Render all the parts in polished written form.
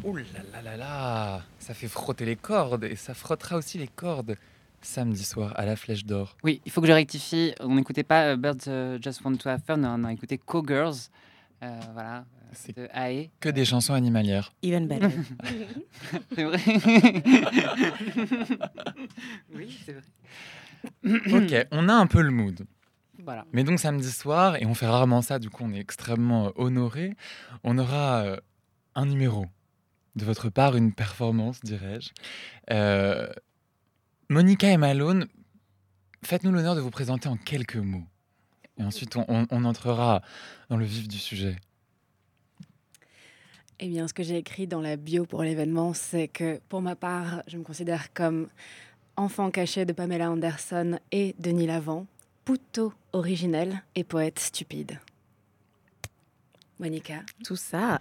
Ouh là là, ça fait frotter les cordes et ça frottera aussi les cordes samedi soir à la Flèche d'Or. Oui, il faut que je rectifie. On n'écoutait pas Birds Just Want to Have Fun, on a écouté Cowgirls, voilà, C'est de AE. que des chansons animalières. Even better. C'est vrai. Oui, c'est vrai. Ok, on a un peu le mood. Voilà. Mais donc samedi soir, et on fait rarement ça, du coup on est extrêmement honorés, on aura un numéro de votre part, une performance, dirais-je. Monica et Malone, faites-nous l'honneur de vous présenter en quelques mots. Et ensuite, on entrera dans le vif du sujet. Eh bien, ce que j'ai écrit dans la bio pour l'événement, c'est que pour ma part, je me considère comme enfant caché de Pamela Anderson et Denis Lavant, puto originel et poète stupide. Monica. Tout ça.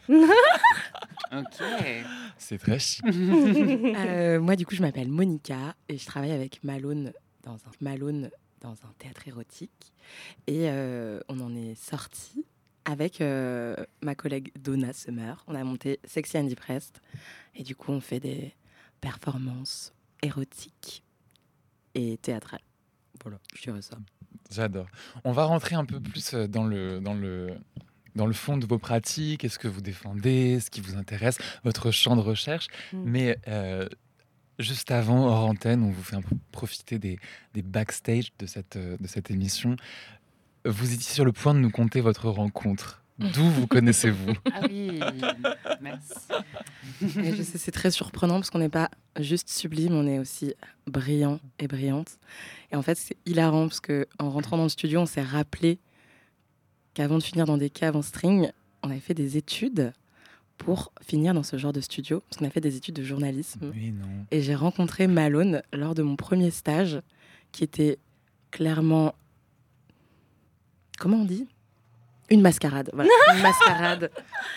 Ok. C'est très chic. Moi, du coup, je m'appelle Monica et je travaille avec Malone dans un théâtre érotique. Et on en est sorti avec ma collègue Donna Summer. On a monté Sexy and Depressed. Et du coup, on fait des performances érotiques et théâtrales. Voilà, je dirais ça. J'adore. On va rentrer un peu plus dans le fond de vos pratiques, est-ce que vous défendez, ce qui vous intéresse, votre champ de recherche. Mais juste avant, hors antenne, on vous fait un peu profiter des backstage de cette émission. Vous étiez sur le point de nous conter votre rencontre. D'où vous connaissez-vous? Ah oui, merci. Et je sais, c'est très surprenant parce qu'on n'est pas juste sublime, on est aussi brillant et brillante. Et en fait, c'est hilarant parce qu'en rentrant dans le studio, on s'est rappelé qu'avant de finir dans des caves en string, on avait fait des études pour finir dans ce genre de studio, parce qu'on a fait des études de journalisme. Oui, non. Et j'ai rencontré Malone lors de mon premier stage, qui était clairement... Comment on dit ? Une mascarade. Voilà, une mascarade.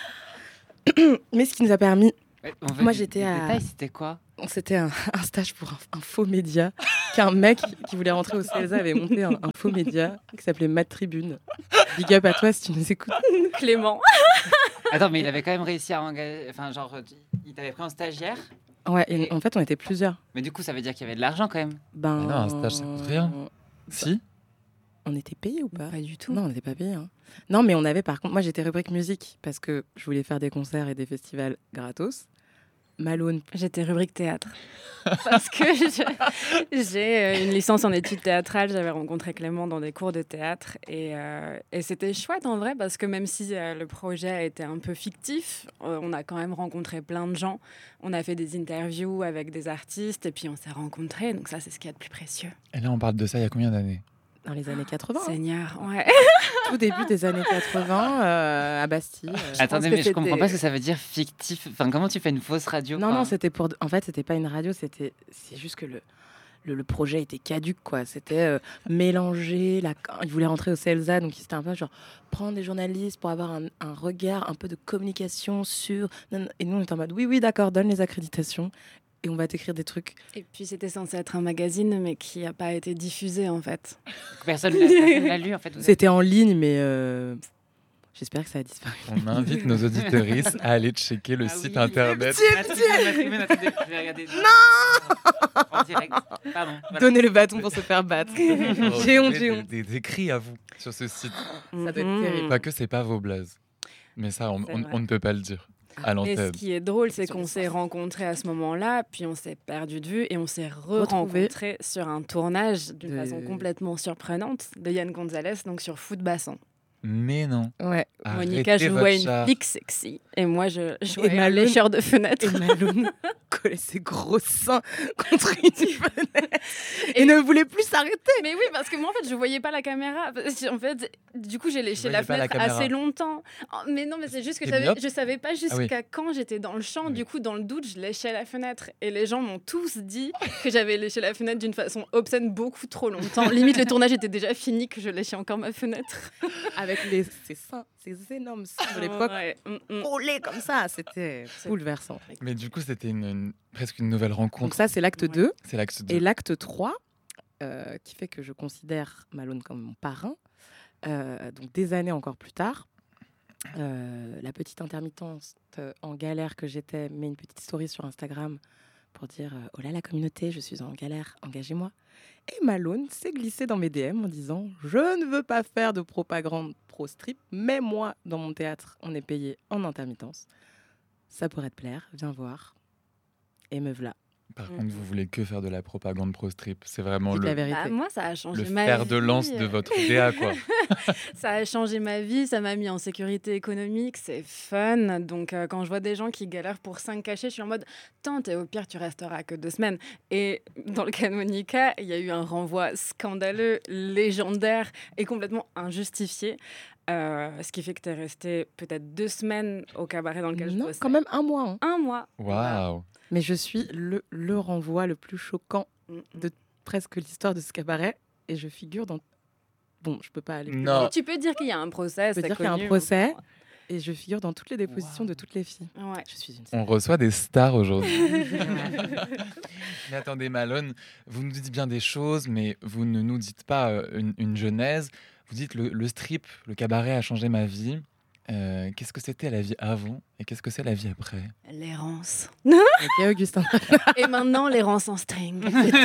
Mais ce qui nous a permis... Moi, j'étais à... Détails, c'était quoi? C'était un stage pour un faux média, qu'un mec qui voulait rentrer au CELSA avait monté un faux média qui s'appelait Mad Tribune. Big up à toi si tu nous écoutes. Clément. Attends, mais il avait quand même réussi à engager... Enfin, genre, il t'avait pris en stagiaire? Ouais, et en fait, on était plusieurs. Mais du coup, ça veut dire qu'il y avait de l'argent quand même. Ben... Ah non, un stage, ça coûte rien. Si? On était payés ou pas ? Pas du tout. Non, on n'était pas payés. Hein. Non, mais on avait par contre... Moi, j'étais rubrique musique parce que je voulais faire des concerts et des festivals gratos. Malone. J'étais rubrique théâtre. Parce que j'ai une licence en études théâtrales. J'avais rencontré Clément dans des cours de théâtre. Et c'était chouette en vrai, parce que même si le projet a été un peu fictif, on a quand même rencontré plein de gens. On a fait des interviews avec des artistes et puis on s'est rencontrés. Donc ça, c'est ce qu'il y a de plus précieux. Et là, on parle de ça il y a combien d'années? Dans les années 80. Seigneur, ouais. Tout début des années 80, à Bastille. Attendez, que mais je comprends c'était- pas ce que ça veut dire fictif. Enfin, comment tu fais une fausse radio? Non, quoi non, c'était pour... En fait, c'était pas une radio, c'est juste que le projet était caduc, quoi. C'était mélanger... Il voulait rentrer au CELSA, donc c'était un peu genre prendre des journalistes pour avoir un regard, un peu de communication sur... Et nous, on était en mode, oui, d'accord, donne les accréditations et on va t'écrire des trucs. Et puis c'était censé être un magazine, mais qui n'a pas été diffusé en fait. Personne l'a lu, en fait. C'était en ligne, mais j'espère que ça a disparu. On invite nos auditrices à aller checker le site internet. Non. En direct. Pardon. Voilà. Donnez le bâton pour se faire battre. J'ai honte, j'ai honte. Des écrits à vous sur ce site. Ça doit être terrible. Pas que c'est pas vos blazes. Mais ça, on ne peut pas le dire à Et ce l'antenne. qui est drôle, c'est Sur qu'on les s'est sources. rencontrés à ce moment-là, puis on s'est perdu de vue et on s'est Retrouvés. re-rencontrés sur un tournage d'une De- façon complètement surprenante de Yann Gonzalez, donc sur Foot Bassin. Mais non. Ouais. Monica Arrêtez jouait votre une chat. flic sexy et moi je jouais un Malone- lécheur de fenêtre. Et Malone collait ses gros seins contre une fenêtre et ne voulait plus s'arrêter. Mais oui, parce que moi en fait je voyais pas la caméra. En fait, du coup j'ai léché Vous la voyez pas la fenêtre caméra. assez longtemps. Oh, mais non, mais c'est juste que T'es myope je savais pas jusqu'à oui. quand j'étais dans le champ. Oui. Du coup, dans le doute, je léchais la fenêtre et les gens m'ont tous dit que j'avais léché la fenêtre d'une façon obscène beaucoup trop longtemps. Limite le tournage était déjà fini que je léchais encore ma fenêtre. Avec ses seins, ses énormes seins de l'époque, Ouais. collés comme ça. C'était bouleversant. Mais du coup, c'était presque une nouvelle rencontre. Donc ça, c'est l'acte Ouais. 2. C'est l'acte 2. Et l'acte 3, qui fait que je considère Malone comme mon parrain, donc des années encore plus tard, la petite intermittence en galère que j'étais, mets une petite story sur Instagram pour dire oh là la communauté, je suis en galère, engagez-moi. Et Malone s'est glissé dans mes DM en disant je ne veux pas faire de propagande pro-strip, mais moi, dans mon théâtre, on est payé en intermittence. Ça pourrait te plaire, viens voir. Et me voilà. Par contre, vous voulez que faire de la propagande pro-strip. C'est vraiment Dites la le vérité. Bah, moi, ça a changé ma fer de lance vie. de votre DA, quoi. Ça a changé ma vie, ça m'a mis en sécurité économique, c'est fun. Donc, quand je vois des gens qui galèrent pour 5 cachets, je suis en mode tente et au pire, tu resteras que 2 semaines. Et dans le cas de Monica, il y a eu un renvoi scandaleux, légendaire et complètement injustifié. Ce qui fait que tu es resté peut-être 2 semaines au cabaret dans lequel je Non, bossais. quand même 1 mois. Hein. 1 mois. Waouh. Mais je suis le renvoi le plus choquant de presque l'histoire de ce cabaret. Et je figure dans... Bon, je peux pas aller plus Non. loin. Tu peux dire qu'il y a un procès, Je peux c'est dire qu'il y a un connu. procès. Et je figure dans toutes les dépositions de toutes les filles. Ouais. Je suis une On reçoit des stars aujourd'hui. Mais attendez, Malone, vous nous dites bien des choses, mais vous ne nous dites pas une genèse. Vous dites le strip, le cabaret a changé ma vie. Qu'est-ce que c'était la vie avant et qu'est-ce que c'est la vie après? L'errance. Ok, Augustin. Et maintenant, l'errance en string.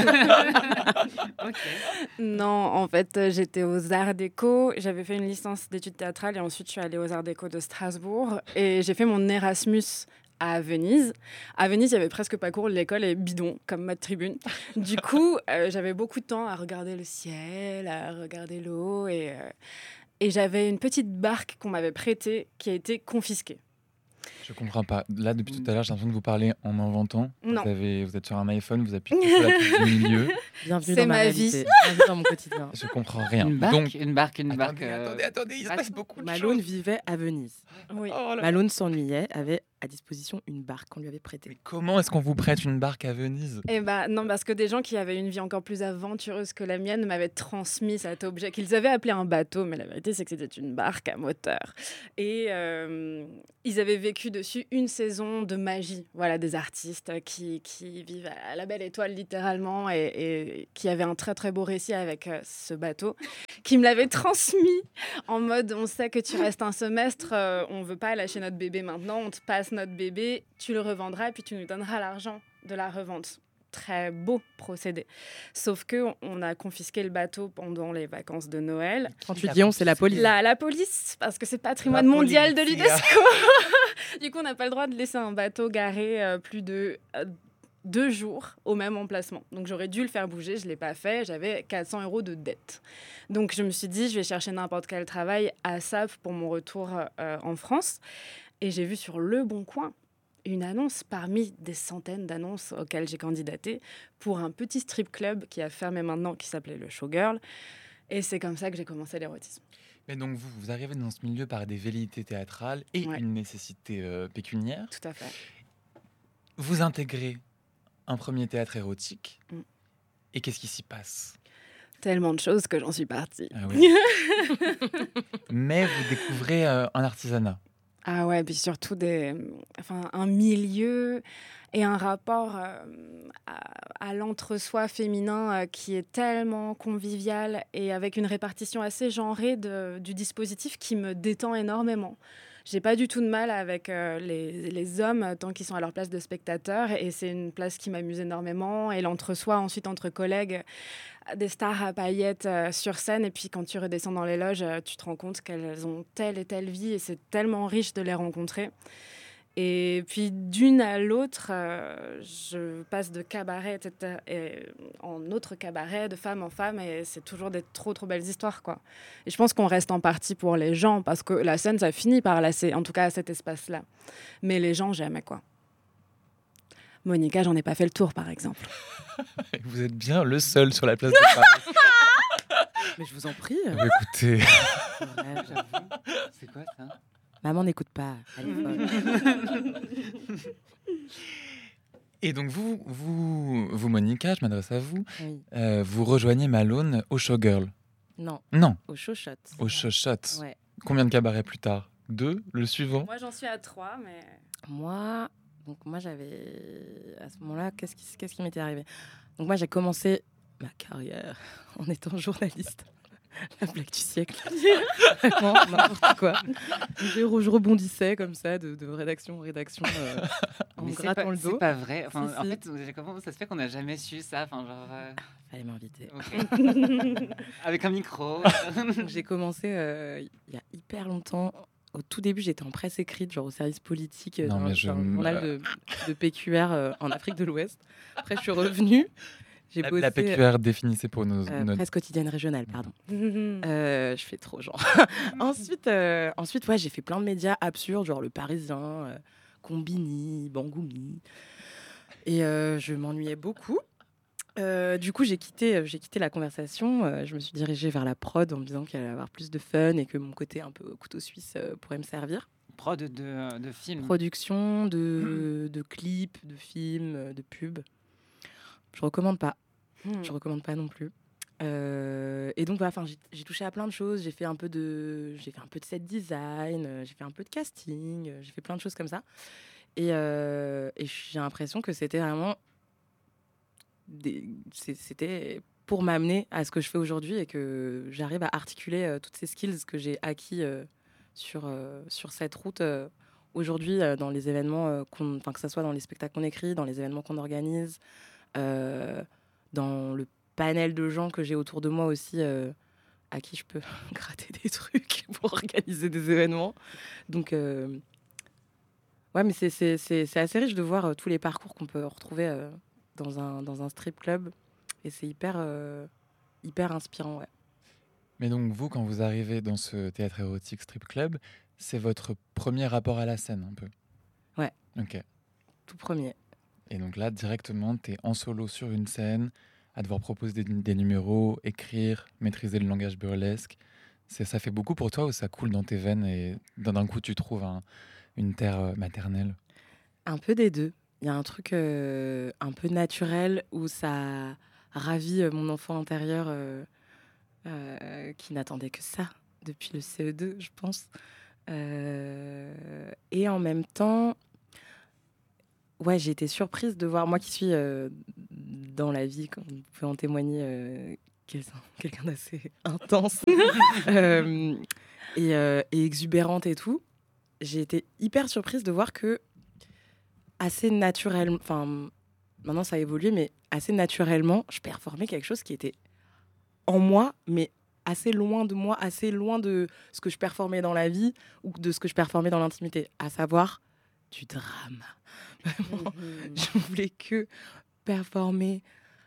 Non, en fait, j'étais aux Arts Déco. J'avais fait une licence d'études théâtrales et ensuite, je suis allée aux Arts Déco de Strasbourg. Et j'ai fait mon Erasmus à Venise. À Venise, il y avait presque pas cours. L'école est bidon, comme ma tribune. Du coup, j'avais beaucoup de temps à regarder le ciel, à regarder l'eau. Et j'avais une petite barque qu'on m'avait prêtée qui a été confisquée. Je comprends pas. Là, depuis tout à l'heure, j'ai l'impression de vous parler en inventant. Non. Vous êtes sur un iPhone, vous appuyez sur la touche du milieu. Bienvenue C'est dans ma ma réalité. vie. Bienvenue dans mon quotidien. Je comprends rien. Une barque, Donc, une barque. attendez, il se ah, passe beaucoup de Malone choses. vivait à Venise. Oui. Oh là. Malone s'ennuyait, avait à disposition une barque qu'on lui avait prêtée. Mais comment est-ce qu'on vous prête une barque à Venise? Eh ben non, parce que des gens qui avaient une vie encore plus aventureuse que la mienne m'avaient transmis cet objet qu'ils avaient appelé un bateau, mais la vérité c'est que c'était une barque à moteur. Et ils avaient vécu dessus une saison de magie, voilà, des artistes qui vivent à la belle étoile littéralement et qui avaient un très très beau récit avec ce bateau, qui me l'avait transmis en mode on sait que tu restes un semestre, on veut pas lâcher notre bébé maintenant, on te passe notre bébé, tu le revendras et puis tu nous donneras l'argent de la revente. Très beau procédé. Sauf que on a confisqué le bateau pendant les vacances de Noël. Quand tu dis on, c'est la police. La police, parce que c'est patrimoine La mondial de police. l'UNESCO. Du coup, on n'a pas le droit de laisser un bateau garé plus de 2 jours au même emplacement. Donc j'aurais dû le faire bouger, je ne l'ai pas fait, j'avais 400 € de dette. Donc je me suis dit, je vais chercher n'importe quel travail à SAP pour mon retour en France. Et j'ai vu sur Le Bon Coin une annonce parmi des centaines d'annonces auxquelles j'ai candidaté pour un petit strip club qui a fermé maintenant, qui s'appelait le Showgirl. Et c'est comme ça que j'ai commencé l'érotisme. Mais donc vous arrivez dans ce milieu par des velléités théâtrales et Ouais. une nécessité pécuniaire. Tout à fait. Vous intégrez un premier théâtre érotique. Mm. Et qu'est-ce qui s'y passe? Tellement de choses que j'en suis partie. Ah oui. Mais vous découvrez un artisanat. Ah ouais, puis surtout un milieu et un rapport à l'entre-soi féminin qui est tellement convivial et avec une répartition assez genrée du dispositif qui me détend énormément. J'ai pas du tout de mal avec les hommes tant qu'ils sont à leur place de spectateurs et c'est une place qui m'amuse énormément. Et l'entre-soi, ensuite entre collègues, des stars à paillettes sur scène et puis quand tu redescends dans les loges, tu te rends compte qu'elles ont telle et telle vie et c'est tellement riche de les rencontrer. Et puis d'une à l'autre, je passe de cabaret en autre cabaret, de femme en femme, et c'est toujours des trop belles histoires, quoi. Et je pense qu'on reste en partie pour les gens, parce que la scène, ça finit par lasser, en tout cas à cet espace-là. Mais les gens, jamais, quoi. Monica, j'en ai pas fait le tour, par exemple. Vous êtes bien le seul sur la place de Paris. Mais je vous en prie. Écoutez, C'est vrai, j'avoue. C'est quoi ça? Maman n'écoute pas. Elle est folle. et donc vous, Monica, je m'adresse à vous, Oui. vous rejoignez Malone au Showgirl. Non, Non, au show shot. au Showshot. Ouais. Combien de cabarets plus tard? 2, le suivant? Moi, j'en suis à 3, mais... Moi, j'avais à ce moment-là, qu'est-ce qui m'était arrivé? Donc moi, j'ai commencé ma carrière en étant journaliste. la blague du siècle. Vraiment, n'importe quoi. Je rebondissais comme ça de rédaction en rédaction en me Mais grattant le c'est dos. pas vrai. Enfin, Si, en si. fait, comment ça se fait qu'on n'a jamais su ça? Enfin, genre, Fallait m'inviter. ok. Avec un micro. Donc, j'ai commencé il y a hyper longtemps. Au tout début, j'étais en presse écrite, genre au service politique Non, mais d'un je journal de PQR en Afrique de l'Ouest. Après, je suis revenue. J'ai bossé la PQR définissez pour nos presse quotidienne régionale, pardon. Je fais trop genre. ensuite, ouais, j'ai fait plein de médias absurdes, genre Le Parisien, Combini, Bangoumi. Et je m'ennuyais beaucoup. Du coup, j'ai quitté la conversation. Je me suis dirigée vers la prod en me disant qu'elle allait avoir plus de fun et que mon côté un peu couteau suisse pourrait me servir. Prod de film. Production de clips, de films, de pubs. Je recommande pas. Je recommande pas non plus. Et donc, voilà, j'ai touché à plein de choses. J'ai fait un peu de set design, j'ai fait un peu de casting, j'ai fait plein de choses comme ça. Et j'ai l'impression que c'était vraiment c'était pour m'amener à ce que je fais aujourd'hui et que j'arrive à articuler toutes ces skills que j'ai acquis sur cette route aujourd'hui dans les événements, que ce soit dans les spectacles qu'on écrit, dans les événements qu'on organise, dans le panel de gens que j'ai autour de moi aussi, à qui je peux gratter des trucs pour organiser des événements. Donc, ouais, mais c'est assez riche de voir tous les parcours qu'on peut retrouver dans un strip club. Et c'est hyper inspirant, ouais. Mais donc, vous, quand vous arrivez dans ce théâtre érotique strip club, c'est votre premier rapport à la scène, un peu? Ouais. Ok. Tout premier. Et donc là, directement, tu es en solo sur une scène, à devoir proposer des numéros, écrire, maîtriser le langage burlesque. Ça fait beaucoup pour toi ou ça coule dans tes veines et d'un coup, tu trouves une terre maternelle? Un peu des deux. Il y a un truc un peu naturel où ça ravit mon enfant intérieur qui n'attendait que ça depuis le CE2, je pense. Et en même temps, ouais, j'ai été surprise de voir, moi qui suis dans la vie, comme vous pouvez en témoigner, quelqu'un d'assez intense et exubérante et tout. J'ai été hyper surprise de voir que assez naturellement, enfin maintenant ça a évolué, mais assez naturellement, je performais quelque chose qui était en moi, mais assez loin de moi, assez loin de ce que je performais dans la vie ou de ce que je performais dans l'intimité, à savoir du drame. Vraiment, je voulais que performer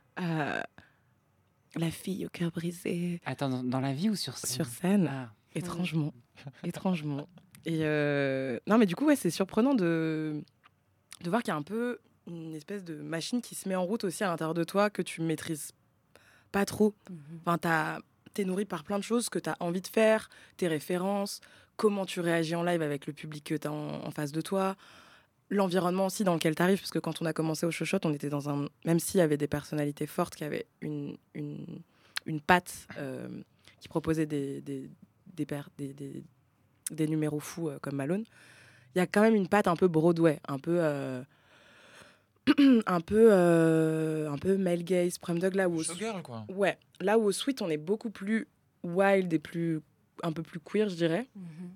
la fille au cœur brisé. Attends, dans la vie ou sur scène? Sur scène, Ah. étrangement. Et non, mais du coup, ouais, c'est surprenant de voir qu'il y a un peu une espèce de machine qui se met en route aussi à l'intérieur de toi, que tu maîtrises pas trop. Enfin, t'es nourri par plein de choses que tu as envie de faire, tes références, comment tu réagis en live avec le public que tu as en face de toi, l'environnement aussi dans lequel tu arrives, parce que quand on a commencé au Chochotte, on était dans un... Même s'il y avait des personnalités fortes qui avaient une patte qui proposait des numéros fous comme Malone, il y a quand même une patte un peu Broadway, un peu male gaze, prom dog, là où Showgirl, quoi. ouais, là où au Sweet on est beaucoup plus wild et un peu plus queer, je dirais.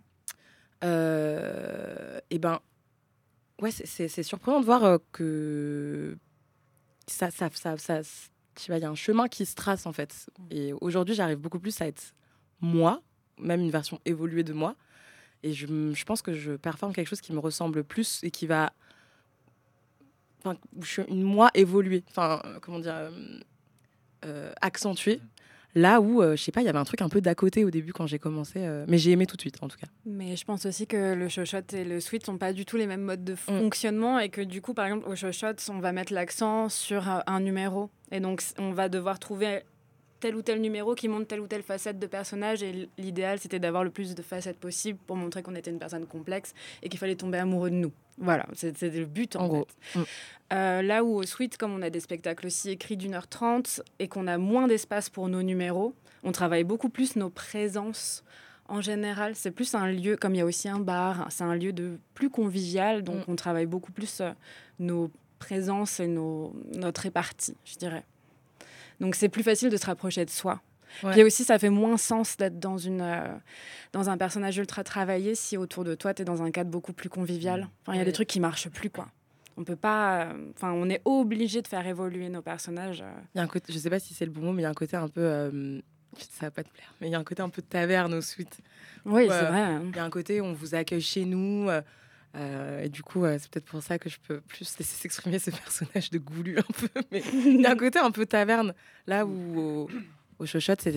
Et ben ouais, c'est surprenant de voir que ça je sais pas, il y a un chemin qui se trace en fait. Et aujourd'hui, j'arrive beaucoup plus à être moi, même une version évoluée de moi. Et je pense que je performe quelque chose qui me ressemble plus et qui va... Enfin, je suis une moi évoluée. Enfin, comment dire... accentuée. Là où, je sais pas, il y avait un truc un peu d'à côté au début quand j'ai commencé. Mais j'ai aimé tout de suite, en tout cas. Mais je pense aussi que le Chochotte et le Sweet sont pas du tout les mêmes modes de fonctionnement et que du coup, par exemple, au Chochotte, on va mettre l'accent sur un numéro. Et donc, on va devoir trouver tel ou tel numéro qui montre telle ou telle facette de personnage. Et l'idéal, c'était d'avoir le plus de facettes possible pour montrer qu'on était une personne complexe et qu'il fallait tomber amoureux de nous. Voilà, c'est le but en gros. fait. Là où au Sweet, comme on a des spectacles aussi écrits d'1h30 et qu'on a moins d'espace pour nos numéros, on travaille beaucoup plus nos présences. En général, c'est plus un lieu, comme il y a aussi un bar, c'est un lieu de plus convivial, donc on travaille beaucoup plus nos présences et notre répartie, je dirais. Donc c'est plus facile de se rapprocher de soi. Ouais. Puis aussi, ça fait moins sens d'être dans un personnage ultra travaillé si autour de toi, tu es dans un cadre beaucoup plus convivial. Enfin, il y a des Oui. trucs qui marchent plus, quoi. On peut pas... Enfin, on est obligé de faire évoluer nos personnages. Il y a un côté, je sais pas si c'est le bon mot, mais il y a un côté un peu... ça va pas te plaire, mais il y a un côté un peu taverne au suite. Oui, Ouais. c'est vrai. Hein. Il y a un côté où on vous accueille chez nous. Et du coup, c'est peut-être pour ça que je peux plus laisser s'exprimer ce personnage de goulu un peu. Mais il y a un côté un peu taverne. Là où au Chochotte, c'était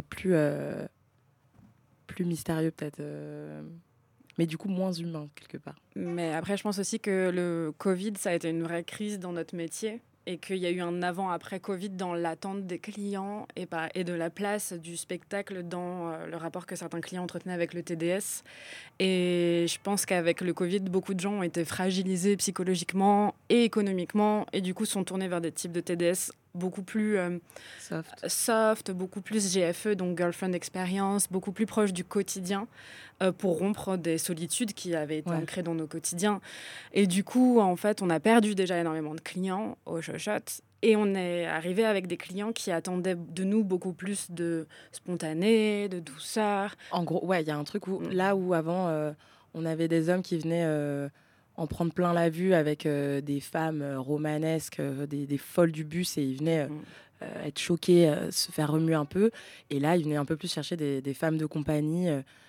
plus mystérieux peut-être. Mais du coup, moins humain quelque part. Mais après, je pense aussi que le Covid, ça a été une vraie crise dans notre métier et qu'il y a eu un avant-après Covid dans l'attente des clients et de la place du spectacle dans le rapport que certains clients entretenaient avec le TDS. Et je pense qu'avec le Covid, beaucoup de gens ont été fragilisés psychologiquement et économiquement et du coup sont tournés vers des types de TDS beaucoup plus soft, beaucoup plus GFE, donc Girlfriend Experience, beaucoup plus proche du quotidien pour rompre des solitudes qui avaient été ancrées dans nos quotidiens. Et du coup, en fait, on a perdu déjà énormément de clients au Chochotte et on est arrivé avec des clients qui attendaient de nous beaucoup plus de spontané, de douceur. En gros, ouais, il y a un truc où, là où avant, on avait des hommes qui venaient en prendre plein la vue avec des femmes romanesques, des folles du bus, et ils venaient être choqués, se faire remuer un peu. Et là, ils venaient un peu plus chercher des femmes de compagnie,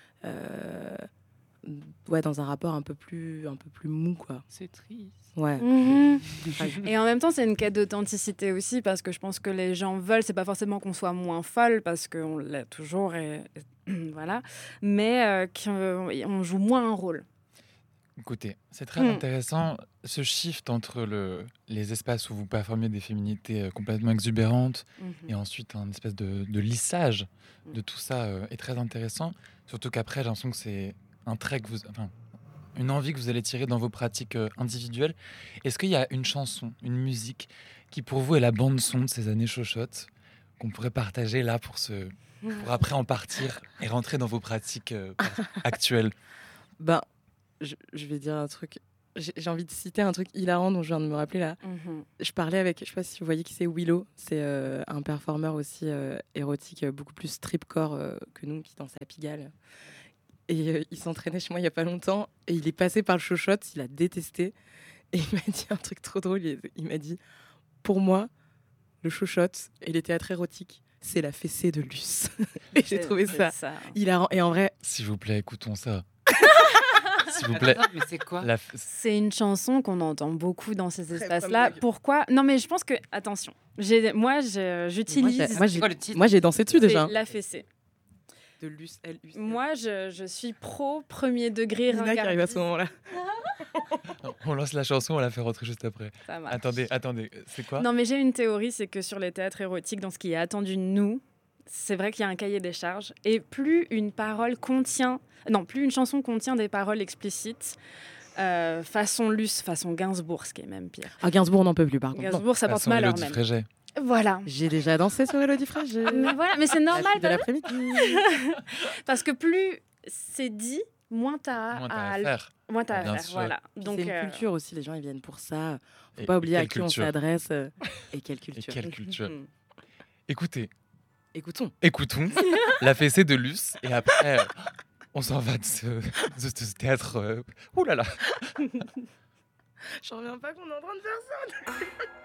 dans un rapport un peu plus mou, quoi. C'est triste. Ouais. Et en même temps, c'est une quête d'authenticité aussi, parce que je pense que les gens veulent, c'est pas forcément qu'on soit moins folle, parce qu'on l'est toujours, et voilà, mais qu'on joue moins un rôle. Écoutez, c'est très intéressant ce shift entre les espaces où vous performez des féminités complètement exubérantes et ensuite un espèce de lissage de tout ça est très intéressant. Surtout qu'après, j'ai l'impression que c'est un trait une envie que vous allez tirer dans vos pratiques individuelles. Est-ce qu'il y a une chanson, une musique qui pour vous est la bande son de ces années chochottes qu'on pourrait partager là pour après en partir et rentrer dans vos pratiques actuelles? Ben, je vais dire un truc. J'ai envie de citer un truc hilarant dont je viens de me rappeler là. Je parlais avec, je sais pas si vous voyez qui c'est, Willow. C'est un performeur aussi érotique, beaucoup plus stripcore que nous, qui danse à Pigalle. Et il s'entraînait chez moi il y a pas longtemps et il est passé par le Chochotte, il a détesté. Et il m'a dit un truc trop drôle. Il m'a dit, pour moi, le Chochotte et les théâtres érotiques, c'est la fessée de Luce. Et j'ai trouvé ça hilarant. Et en vrai, s'il vous plaît, écoutons ça. S'il vous plaît. Attends, mais c'est quoi? C'est une chanson qu'on entend beaucoup dans ces Très espaces-là. bonne Pourquoi? Non, mais je pense que... Attention. j'utilise... C'est quoi le titre? moi j'ai dansé dessus déjà. C'est la fessée. De Luce, L-U-C. Moi, je suis pro premier degré. Nina qui arrive à ce moment-là. On lance la chanson, on la fait rentrer juste après. Ça marche. Attendez, c'est quoi? Non, mais j'ai une théorie, c'est que sur les théâtres érotiques, dans ce qui est attendu de nous, c'est vrai qu'il y a un cahier des charges. Et plus une chanson contient des paroles explicites, façon Luce, façon Gainsbourg, ce qui est même pire. Ah, Gainsbourg, on n'en peut plus par contre. Gainsbourg, ça porte Façon malheur Élodie même. Frégé. Voilà. J'ai déjà dansé sur Élodie Frégé. Mais voilà, mais c'est normal de l'après-midi. parce que plus c'est dit, moins t'as Moins t'as à faire. Moins t'as à Bien faire, sûr. voilà. Donc, c'est une culture aussi, les gens ils viennent pour ça. Faut Et pas oublier à quelle qui on culture. s'adresse et quelle Et culture. quelle culture. Écoutez, Écoutons. écoutons la fessée de Luce et après, on s'en va de ce théâtre. Ouh là là. J'en reviens pas qu'on est en train de faire ça.